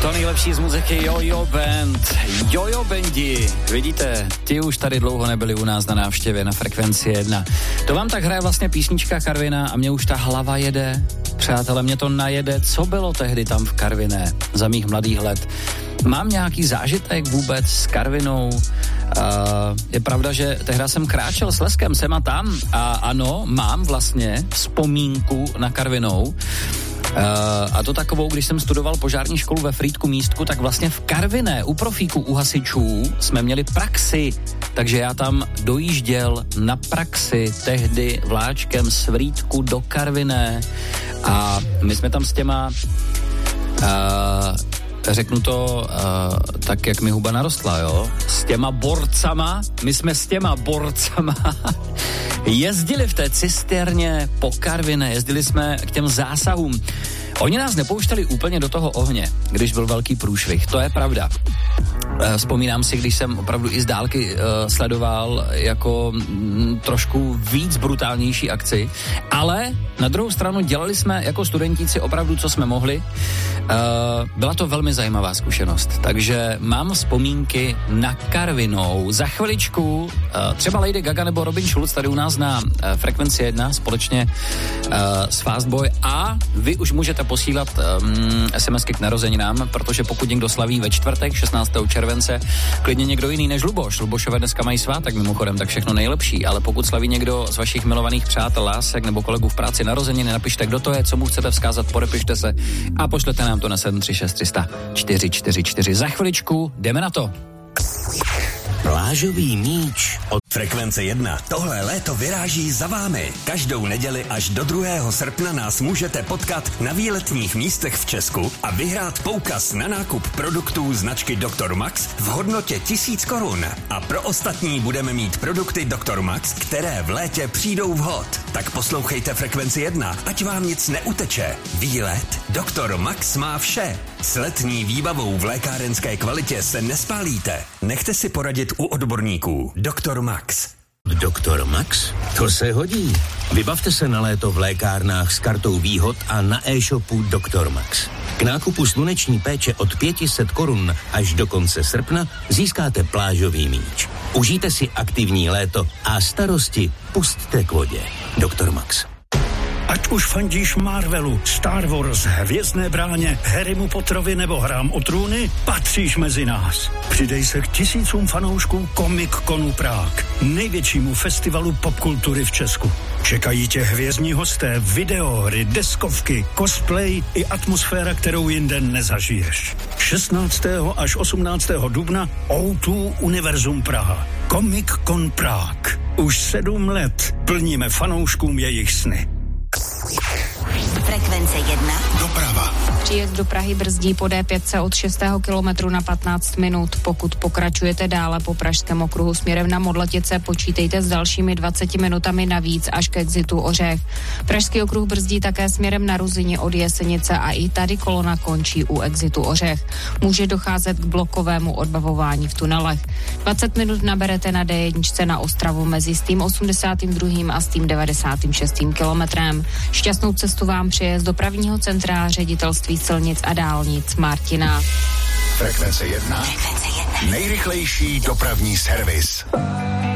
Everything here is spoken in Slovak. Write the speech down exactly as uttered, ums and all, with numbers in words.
To nejlepší z muziky Jojo Band. Jojo Bandi. Vidíte, ti už tady dlouho nebyli u nás na návštěvě na Frekvenci jedna. To vám tak hraje vlastně písnička Karviná a mě už ta hlava jede. Přátelé, mě to najede. Co bylo tehdy tam v Karviné za mých mladých let? Mám nějaký zážitek vůbec s Karvinou? Uh, je pravda, že tehdy jsem kráčel s Leskem sem a tam a ano, mám vlastně vzpomínku na Karvinou. Uh, a to takovou, když jsem studoval požární školu ve Frýdku Místku, tak vlastně v Karviné u profíků, u hasičů jsme měli praxi, takže já tam dojížděl na praxi tehdy vláčkem z Frýdku do Karviné a my jsme tam s těma uh, řeknu to uh, tak, jak mi huba narostla, jo, s těma borcama, my jsme s těma borcama jezdili v té cisterně po Karviné, jezdili jsme k těm zásahům. Oni nás nepouštěli úplně do toho ohně, když byl velký průšvih, to je pravda. Vzpomínám si, když jsem opravdu i z dálky uh, sledoval jako m, trošku víc brutálnější akci, ale na druhou stranu dělali jsme jako studentíci opravdu, co jsme mohli. Uh, byla to velmi zajímavá zkušenost, takže mám vzpomínky na Karvinou. Za chviličku uh, třeba Lady Gaga nebo Robin Schulz tady u nás na uh, Frekvenci jedna společně uh, s Fastboy a vy už můžete posílat um, SMSky k narozeninám, protože pokud někdo slaví ve čtvrtek šestnáctého července, klidně někdo jiný než Luboš. Lubošové dneska mají svátek mimochodem, tak všechno nejlepší, ale pokud slaví někdo z vašich milovaných přátel, lásek nebo kolegů v práci narozeniny, napište, kdo to je, co mu chcete vzkázat, podepište se a pošlete nám to na sedm tři šest tři sta čtyři čtyři čtyři. Za chviličku jdeme na to. Plážový míč od Frekvence jedna. Tohle léto vyráží za vámi. Každou neděli až do druhého srpna nás můžete potkat na výletních místech v Česku a vyhrát poukaz na nákup produktů značky doktor Max v hodnotě tisíc korun. A pro ostatní budeme mít produkty doktor Max, které v létě přijdou vhod. Tak poslouchejte Frekvenci jedna, ať vám nic neuteče. Výlet doktor Max má vše. S letní výbavou v lékárenské kvalitě se nespálíte. Nechte si poradit u odborníků. doktor Max. doktor Max? To se hodí. Vybavte se na léto v lékárnách s kartou výhod a na e-shopu doktor Max. K nákupu sluneční péče od pět set korun až do konce srpna získáte plážový míč. Užijte si aktivní léto a starosti pusťte k vodě. doktor Max. Ať už fandíš Marvelu, Star Wars, Hvězdné bráně, Harrymu Potterovi nebo Hrám o trůny, patříš mezi nás. Přidej se k tisícům fanoušků Comic Conu Prague, největšímu festivalu popkultury v Česku. Čekají tě hvězdní hosté, videohry, deskovky, cosplay i atmosféra, kterou jinde nezažiješ. šestnáctého až osmnáctého dubna ó dva Univerzum Praha. Comic Con Prague. Už sedm let plníme fanouškům jejich sny. Frekvence jedna. Doprava. Příjezd do Prahy brzdí po dé pět od šestého kilometru na patnáct minut. Pokud pokračujete dále po Pražském okruhu směrem na Modletice, počítejte s dalšími dvaceti minutami navíc až k exitu Ořech. Pražský okruh brzdí také směrem na Ruzyni od Jesenice a i tady kolona končí u exitu Ořech. Může docházet k blokovému odbavování v tunelech. dvacet minut naberete na dé jedna na Ostravu mezi s tým osmdesátým druhým a s tým devadesátým šestým kilometrem. Šťastnou cestu vám přeje z dopravního centra Ředitelství silnic a dálnic Martina. Frekvence jedna. Frekvence jedna. Nejrychlejší dopravní servis.